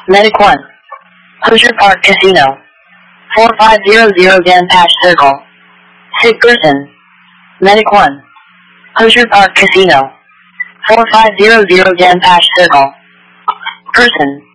Medic 1. Hoosier Park Casino. 4500 Danpash Circle. Sick person. Medic 1. Hoosier Park Casino. 4500 Danpash Circle. Person.